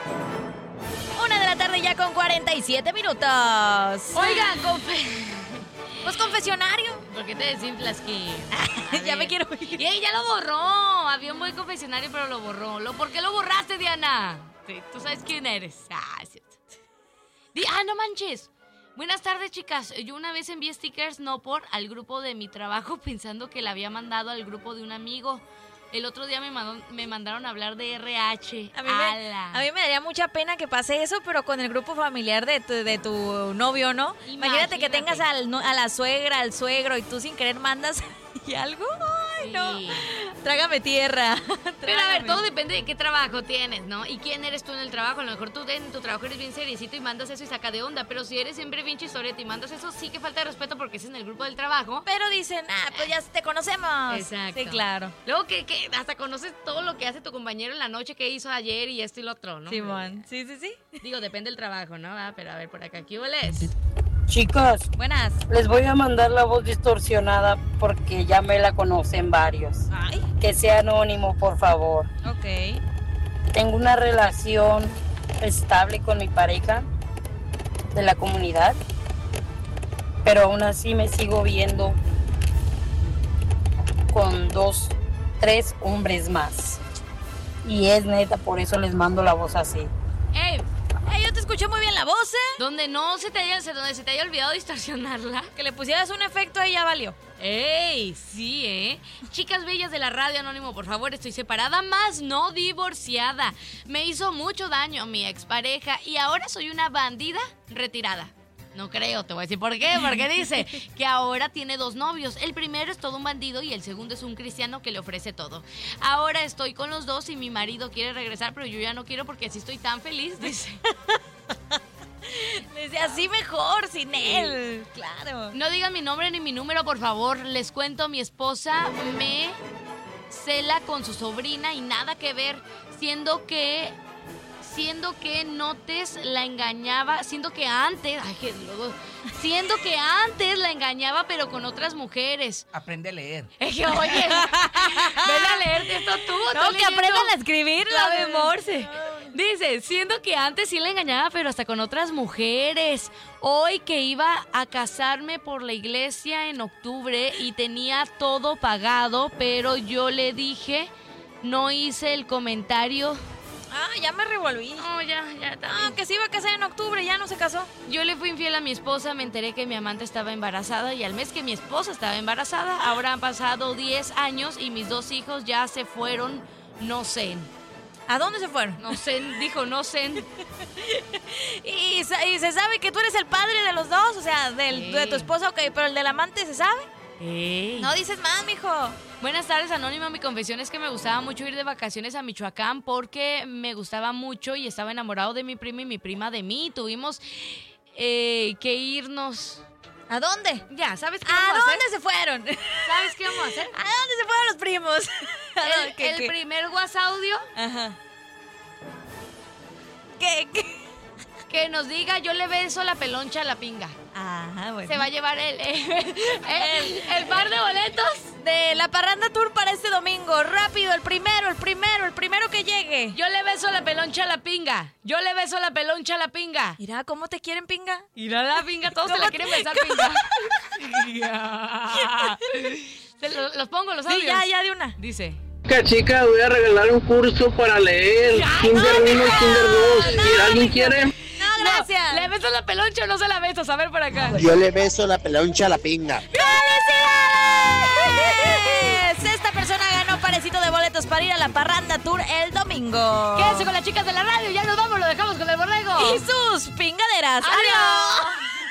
1:00 ya con 47 minutos. Oigan, pues confesionario. ¿Por qué te desinflas que? Ya me quiero ir. Y ya lo borró. Había un buen confesionario, pero lo borró. ¿Por qué lo borraste, Diana? Sí, tú sabes quién eres. No manches. Buenas tardes, chicas. Yo una vez envié stickers al grupo de mi trabajo pensando que la había mandado al grupo de un amigo. El otro día me mandaron a hablar de RH. A mí me daría mucha pena que pase eso, pero con el grupo familiar de tu novio, ¿no? Imagínate que tengas a la suegra, al suegro, y tú sin querer mandas y algo. Ay, Sí. no. Trágame tierra. Pero a ver, todo depende de qué trabajo tienes, ¿no? Y quién eres tú en el trabajo. A lo mejor tú en tu trabajo eres bien seriecito y mandas eso y saca de onda. Pero si eres siempre bien chistorete y mandas eso, sí que falta de respeto porque es en el grupo del trabajo. Pero dicen, pues ya te conocemos. Exacto. Sí, claro. Luego que hasta conoces todo lo que hace tu compañero en la noche, que hizo ayer y esto y lo otro, ¿no? Simón. Sí. Digo, depende del trabajo, ¿no? Pero a ver, por acá, ¿qué hueles? Chicas, Buenas. les voy a mandar la voz distorsionada porque ya me la conocen varios. Ay, Que sea anónimo, por favor. ok. Tengo una relación estable con mi pareja de la comunidad, pero aún así me sigo viendo con 2, 3 hombres más. Y es neta, por eso les mando la voz así. ¡Ey! Yo te escuché muy bien la voz, ¿eh? Donde se te haya olvidado distorsionarla. Que le pusieras un efecto ahí ya valió. ¡Ey! Sí, ¿eh? Chicas bellas de la radio, Anónimo, por favor, estoy separada, más no divorciada. Me hizo mucho daño mi expareja y ahora soy una bandida retirada. No creo, te voy a decir por qué. Porque dice que ahora tiene 2 novios. El primero es todo un bandido y el segundo es un cristiano que le ofrece todo. Ahora estoy con los dos y mi marido quiere regresar, pero yo ya no quiero porque así estoy tan feliz, dice. Le decía, así mejor, sin él. Claro. No digan mi nombre ni mi número, por favor. Les cuento, mi esposa me cela con su sobrina y nada que ver, siendo que antes la engañaba, siendo que antes la engañaba, pero con otras mujeres. Aprende a leer. Es que, oye, ven a leerte esto tú. No, que aprendan a escribir la de Morse. Dice, siendo que antes sí la engañaba, pero hasta con otras mujeres. Hoy que iba a casarme por la iglesia en octubre y tenía todo pagado, pero yo le dije, no hice el comentario. Ya me revolví. No, ya está. Que se iba a casar en octubre, ya no se casó. Yo le fui infiel a mi esposa, me enteré que mi amante estaba embarazada y al mes que mi esposa estaba embarazada, ahora han pasado 10 años y mis 2 hijos ya se fueron, no sé. ¿A dónde se fueron? No sé, dijo no sé. ¿Y se sabe que tú eres el padre de los dos? O sea, de tu esposa, ok, pero el del amante, ¿se sabe? No dices más, mijo. Buenas tardes, Anónimo. Mi confesión es que me gustaba mucho ir de vacaciones a Michoacán porque me gustaba mucho y estaba enamorado de mi prima y mi prima de mí. Tuvimos que irnos. ¿A dónde? Ya, ¿sabes qué vamos a hacer? ¿A dónde se fueron? ¿Sabes qué vamos a hacer? ¿A dónde se fueron los primos? El primer WhatsAudio. Ajá. ¿Qué? Que nos diga, yo le beso la peloncha a la pinga. Ajá, bueno. Se va a llevar el par de boletos de la Parranda Tour para este domingo. Rápido, el primero que llegue. Yo le beso la peloncha a la pinga. Yo le beso la peloncha a la pinga. Mira, ¿cómo te quieren, pinga? Mira la pinga, todos se la quieren besar, pinga. Los pongo, los audios. Sí, ya de una. Dice. Chica, voy a regalar un curso para leer. Kinder 1 y Kinder 2. ¿Alguien quiere? No, gracias. ¿Le beso la peloncha o no se la beso? A ver por acá. Yo le beso la peloncha a la pinga. ¡Felicidades! Esta persona ganó parecito de boletos para ir a la Parranda Tour el domingo. Quédense con las chicas de la radio. Ya nos vamos, lo dejamos con el borrego. Y sus pingaderas. ¡Adiós!